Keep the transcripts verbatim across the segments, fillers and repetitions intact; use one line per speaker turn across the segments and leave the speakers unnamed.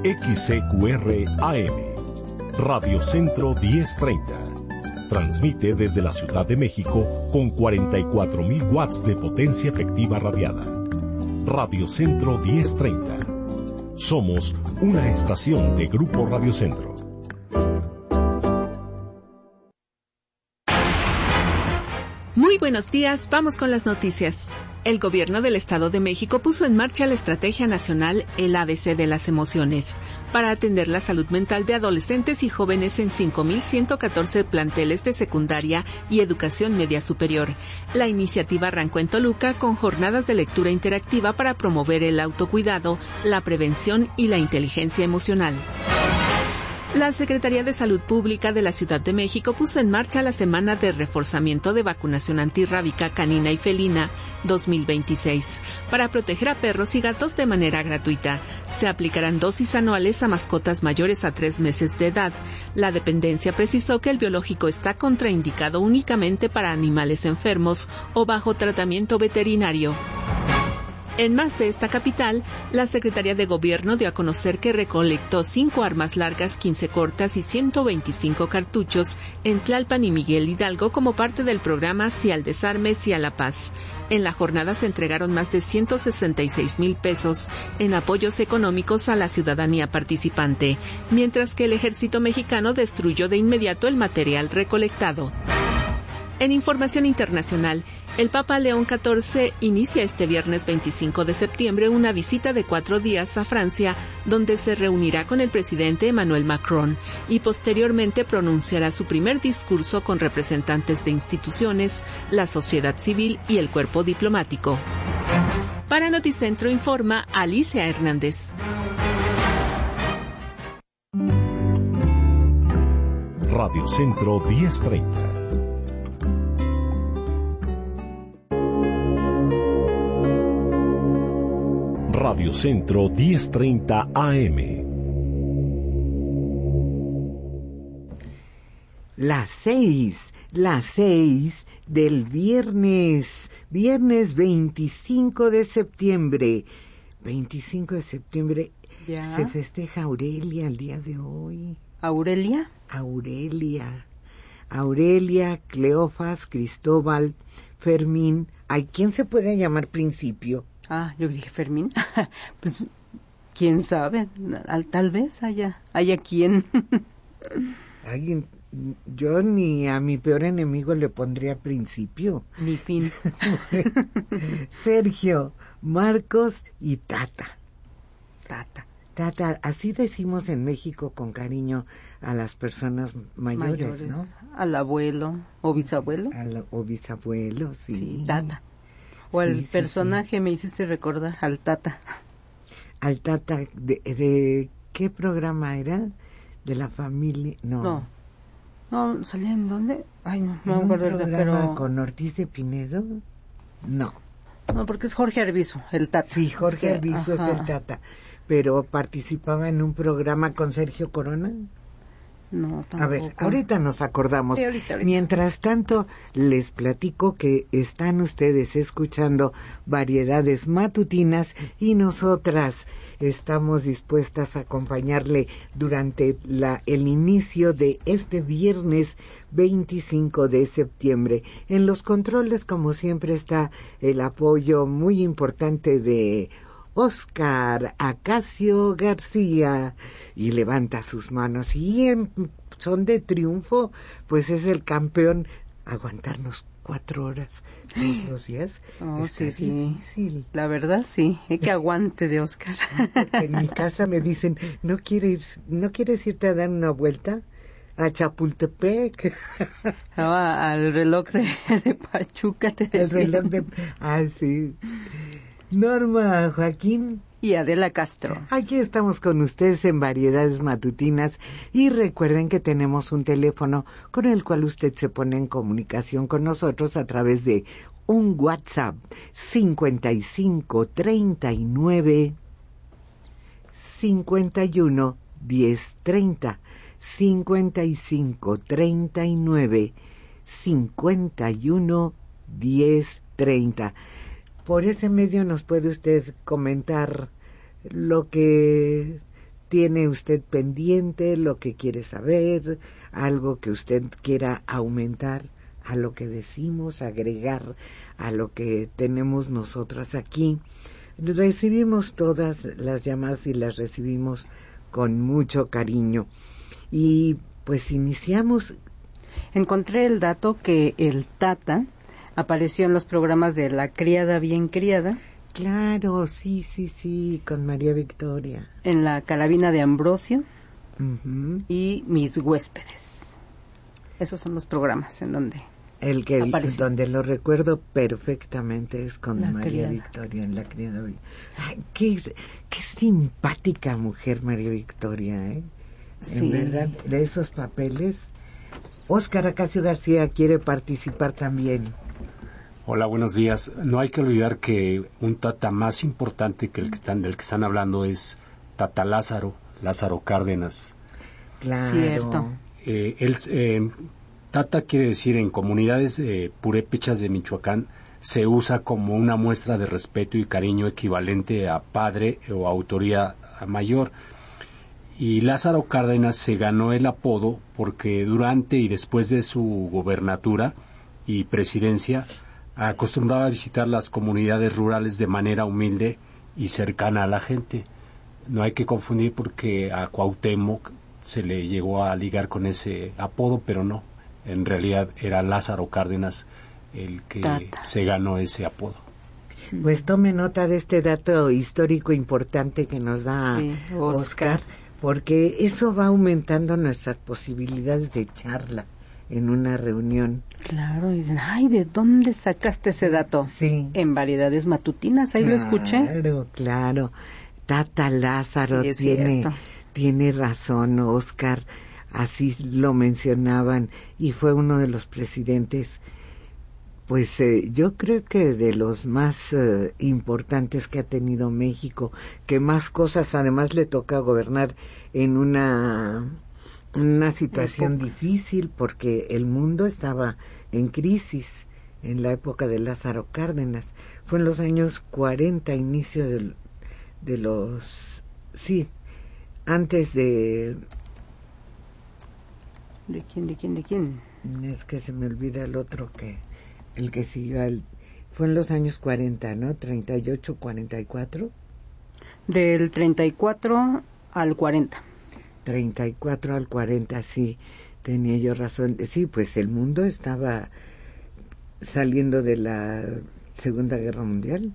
X C Q R A M, Radio Centro diez treinta. Transmite desde la Ciudad de México con cuarenta y cuatro mil watts de potencia efectiva radiada. Radio Centro diez treinta. Somos una estación de Grupo Radio Centro.
Muy buenos días, vamos con las noticias. El gobierno del Estado de México puso en marcha la estrategia nacional El A B C de las emociones para atender la salud mental de adolescentes y jóvenes en cinco mil ciento catorce planteles de secundaria y educación media superior. La iniciativa arrancó en Toluca con jornadas de lectura interactiva para promover el autocuidado, la prevención y la inteligencia emocional. La Secretaría de Salud Pública de la Ciudad de México puso en marcha la Semana de Reforzamiento de Vacunación Antirrábica Canina y Felina dos mil veintiséis para proteger a perros y gatos de manera gratuita. Se aplicarán dosis anuales a mascotas mayores a tres meses de edad. La dependencia precisó que el biológico está contraindicado únicamente para animales enfermos o bajo tratamiento veterinario. En más de esta capital, la Secretaría de Gobierno dio a conocer que recolectó cinco armas largas, quince cortas y ciento veinticinco cartuchos en Tlalpan y Miguel Hidalgo como parte del programa Sí al Desarme, Sí a la Paz. En la jornada se entregaron más de ciento sesenta y seis mil pesos en apoyos económicos a la ciudadanía participante, mientras que el ejército mexicano destruyó de inmediato el material recolectado. En información internacional, el Papa León catorce inicia este viernes veinticinco de septiembre una visita de cuatro días a Francia, donde se reunirá con el presidente Emmanuel Macron y posteriormente pronunciará su primer discurso con representantes de instituciones, la sociedad civil y el cuerpo diplomático. Para Noticentro informa Alicia Hernández.
Radio Centro diez treinta. Radio Centro diez treinta A M.
Las seis, las seis del viernes, viernes veinticinco de septiembre. veinticinco de septiembre ya. Se festeja Aurelia el día de hoy.
¿Aurelia?
Aurelia. Aurelia, Cleofas, Cristóbal, Fermín. ¿Ay, quién se puede llamar Principio?
Ah, yo dije Fermín. Pues, quién sabe, tal vez haya, haya quien.
Alguien, yo ni a mi peor enemigo le pondría Principio.
Ni fin.
Sergio, Marcos y Tata.
Tata.
Tata, así decimos en México con cariño a las personas mayores, mayores. ¿No?
Al abuelo o bisabuelo.
Al, o bisabuelo, sí.
Sí, Tata. O al sí, personaje, sí, sí. Me hiciste recordar, al Tata.
Al Tata, de, de ¿qué programa era? De la familia, no.
No, no, ¿salía en dónde? Ay, no, no
me
acuerdo, pero...
¿Con Ortiz de Pinedo? No.
No, porque es Jorge Arvizu, el Tata.
Sí, Jorge es que, Arvizu ajá. es el Tata. Pero participaba en un programa con Sergio Corona.
No, tampoco.
A ver, ahorita nos acordamos.
Sí, ahorita, ahorita.
Mientras tanto, les platico que están ustedes escuchando Variedades Matutinas y nosotras estamos dispuestas a acompañarle durante la, el inicio de este viernes veinticinco de septiembre. En los controles, como siempre, está el apoyo muy importante de Oscar Acacio García, y levanta sus manos y en son de triunfo, pues es el campeón. Aguantarnos cuatro horas todos los días
oh, sí, sí. Difícil. La verdad sí, es que aguante de Oscar.
En mi casa me dicen, ¿no quieres, no quieres irte a dar una vuelta a Chapultepec?
No, al reloj de, de Pachuca te decía.
El reloj de, ah, sí. Norma, Joaquín
y Adela Castro.
Aquí estamos con ustedes en Variedades Matutinas y recuerden que tenemos un teléfono con el cual usted se pone en comunicación con nosotros a través de un WhatsApp cincuenta y cinco treinta y nueve cincuenta y uno diez treinta cincuenta y cinco treinta y nueve cincuenta y uno diez treinta. Por ese medio nos puede usted comentar lo que tiene usted pendiente, lo que quiere saber, algo que usted quiera aumentar a lo que decimos, agregar a lo que tenemos nosotras aquí. Recibimos todas las llamadas y las recibimos con mucho cariño. Y pues iniciamos.
Encontré el dato que el Tata apareció en los programas de La Criada Bien Criada.
Claro, sí, sí, sí, con María Victoria.
En La Carabina de Ambrosio
uh-huh.
y Mis Huéspedes. Esos son los programas en donde
el que
apareció.
Donde lo recuerdo perfectamente es con
La
María
Criada.
Victoria en La Criada. Ay, qué, qué simpática mujer María Victoria, ¿eh?
Sí.
En verdad, de esos papeles. Óscar Acacio García quiere participar también.
Hola, buenos días. No hay que olvidar que un Tata más importante que el que están, del que están hablando es Tata Lázaro, Lázaro Cárdenas.
Claro.
Cierto.
Eh, él, eh, Tata quiere decir en comunidades eh, purépechas de Michoacán se usa como una muestra de respeto y cariño equivalente a padre o autoría mayor. Y Lázaro Cárdenas se ganó el apodo porque durante y después de su gobernatura y presidencia acostumbraba a visitar las comunidades rurales de manera humilde y cercana a la gente. No hay que confundir porque a Cuauhtémoc se le llegó a ligar con ese apodo, pero no. En realidad era Lázaro Cárdenas el que
Tata.
se ganó ese apodo.
Pues tome nota de este dato histórico importante que nos da
Sí,
Óscar, porque eso va aumentando nuestras posibilidades de charla en una reunión.
Claro, y dicen, ay, ¿de dónde sacaste ese dato?
Sí.
En Variedades Matutinas, ahí
claro,
lo escuché.
Claro, claro. Tata Lázaro
Sí, es
tiene,
cierto.
tiene razón, Óscar, así lo mencionaban, y fue uno de los presidentes, pues eh, yo creo que de los más eh, importantes que ha tenido México, que más cosas, además le toca gobernar en una... una situación difícil porque el mundo estaba en crisis en la época de Lázaro Cárdenas. Fue en los años cuarenta, inicio de, de los... sí, antes de...
¿De quién, de quién, de quién?
Es que se me olvida el otro que... el que siguió al... Fue en los años cuarenta, ¿no? treinta y ocho, cuarenta y cuatro.
Del treinta y cuatro al cuarenta.
treinta y cuatro al cuarenta, sí, tenía yo razón. Sí, pues el mundo estaba saliendo de la Segunda Guerra Mundial,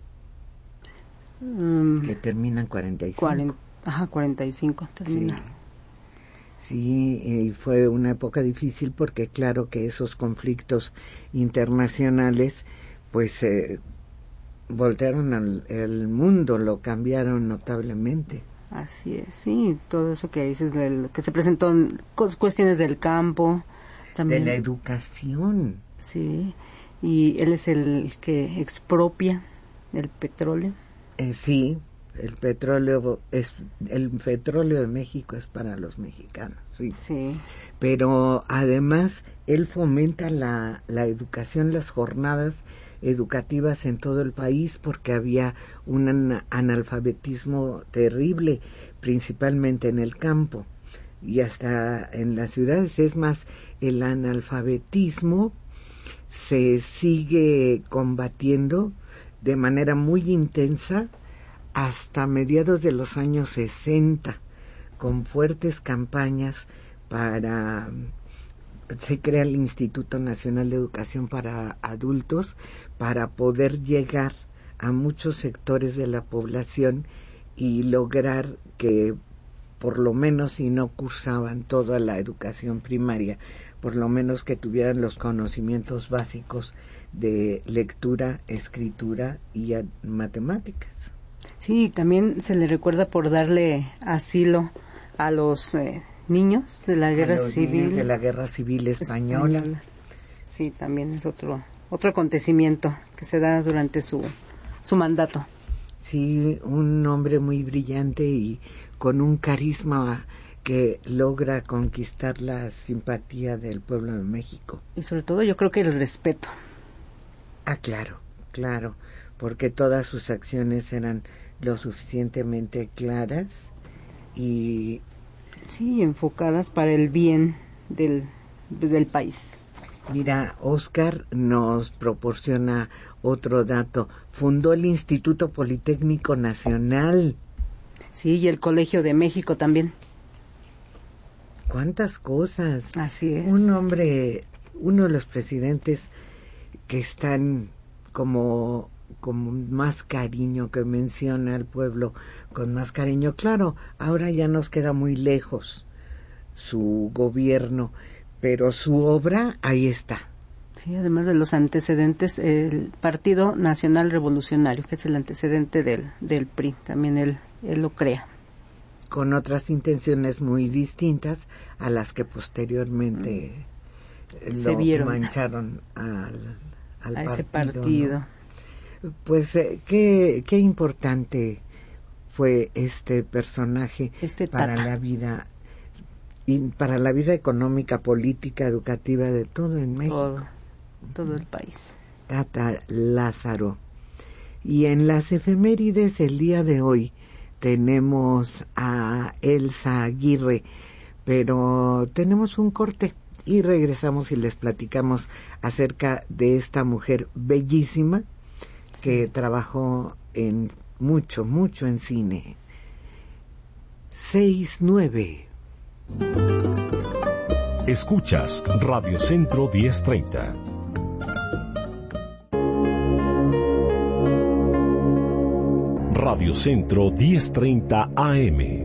Um,
que termina en cuarenta y cinco.
cuarenta, ajá, cuarenta y cinco termina.
Sí, sí, y fue una época difícil porque claro que esos conflictos internacionales pues eh, voltearon al el mundo, lo cambiaron notablemente.
Así es, sí, todo eso que dices, del, que se presentó en cu- cuestiones del campo, también.
De la educación.
Sí, y él es el que expropia el petróleo.
Eh, sí, el petróleo es el petróleo de México es para los mexicanos, sí.
Sí.
Pero además él fomenta la, la educación, las jornadas educativas en todo el país porque había un ana- analfabetismo terrible, principalmente en el campo y hasta en las ciudades. Es más, el analfabetismo se sigue combatiendo de manera muy intensa hasta mediados de los años sesenta, con fuertes campañas para... Se crea el Instituto Nacional de Educación para Adultos para poder llegar a muchos sectores de la población y lograr que, por lo menos si no cursaban toda la educación primaria, por lo menos que tuvieran los conocimientos básicos de lectura, escritura y a- matemáticas.
Sí, también se le recuerda por darle asilo a los eh, niños de la guerra
A los
civil.
niños de la Guerra Civil Española.
española. Sí, también es otro otro acontecimiento que se da durante su su mandato.
Sí, un hombre muy brillante y con un carisma que logra conquistar la simpatía del pueblo de México.
Y sobre todo yo creo que el respeto.
Ah, claro, claro, porque todas sus acciones eran lo suficientemente claras y
sí, enfocadas para el bien del, del país.
Mira, Oscar nos proporciona otro dato. Fundó el Instituto Politécnico Nacional.
Sí, y el Colegio de México también.
¿Cuántas cosas?
Así es.
Un hombre, uno de los presidentes que están como, como más cariño, que menciona al pueblo con más cariño. Claro, ahora ya nos queda muy lejos su gobierno, pero su obra ahí está.
Sí, además de los antecedentes, el Partido Nacional Revolucionario, que es el antecedente del, del P R I, también él, él lo crea.
Con otras intenciones muy distintas a las que posteriormente mm.
Se
lo
vieron.
mancharon al, al
a
partido,
ese partido.
¿no? Pues eh, qué, qué importante fue este personaje
este
para
tata.
la vida y para la vida económica, política, educativa de todo en México.
Todo, todo el país.
Tata Lázaro. Y en las efemérides el día de hoy tenemos a Elsa Aguirre, pero tenemos un corte y regresamos y les platicamos acerca de esta mujer bellísima sí. que trabajó en mucho, mucho en cine. seis nueve.
Escuchas Radio Centro diez treinta. Radio Centro diez treinta A M.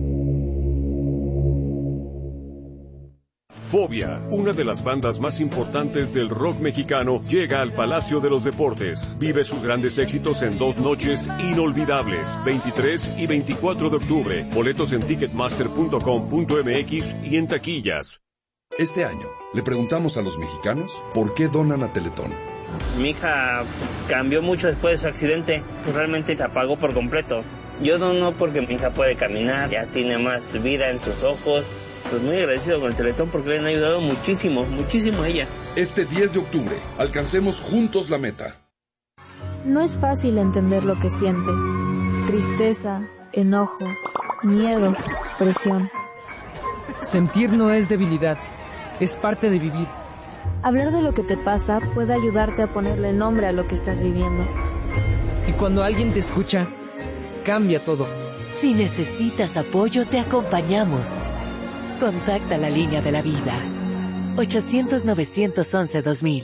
Fobia, una de las bandas más importantes del rock mexicano, llega al Palacio de los Deportes. Vive sus grandes éxitos en dos noches inolvidables, veintitrés y veinticuatro de octubre. Boletos en ticketmaster punto com punto m x y en taquillas.
Este año, le preguntamos a los mexicanos por qué donan a Teletón.
Mi hija cambió mucho después de su accidente, realmente se apagó por completo. Yo dono porque mi hija puede caminar, ya tiene más vida en sus ojos. Pues muy agradecido con el Teletón porque le han ayudado muchísimo, muchísimo a ella.
Este diez de octubre, alcancemos juntos la meta.
No es fácil entender lo que sientes. Tristeza, enojo, miedo, presión.
Sentir no es debilidad, es parte de vivir.
Hablar de lo que te pasa puede ayudarte a ponerle nombre a lo que estás viviendo.
Y cuando alguien te escucha, cambia todo.
Si necesitas apoyo, te acompañamos. Contacta la línea de la vida. ochocientos, novecientos once, dos mil.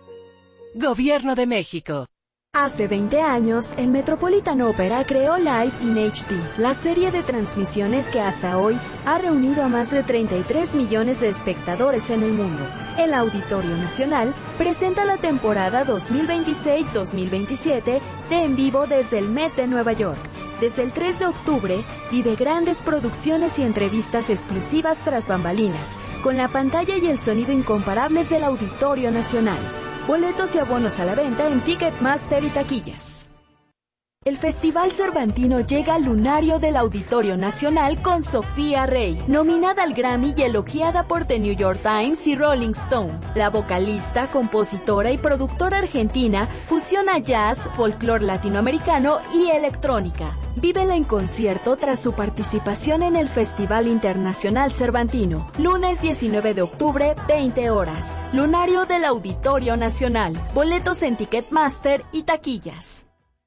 Gobierno de México.
Hace veinte años, el Metropolitan Opera creó Live in H D, la serie de transmisiones que hasta hoy ha reunido a más de treinta y tres millones de espectadores en el mundo. El Auditorio Nacional presenta la temporada dos mil veintiséis dos mil veintisiete de En Vivo desde el Met de Nueva York. Desde el tres de octubre, vive grandes producciones y entrevistas exclusivas tras bambalinas, con la pantalla y el sonido incomparables del Auditorio Nacional. Boletos y abonos a la venta en Ticketmaster y taquillas. El Festival Cervantino llega al lunario del Auditorio Nacional con Sofía Rey, nominada al Grammy y elogiada por The New York Times y Rolling Stone. La vocalista, compositora y productora argentina fusiona jazz, folclore latinoamericano y electrónica. Vívela en concierto tras su participación en el Festival Internacional Cervantino. Lunes diecinueve de octubre, veinte horas. Lunario del Auditorio Nacional. Boletos en Ticketmaster y taquillas.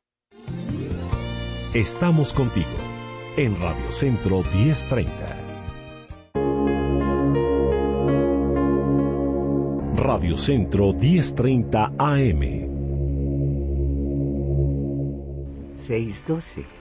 Estamos contigo en Radio Centro diez treinta. Radio Centro diez treinta A M.
seis doce.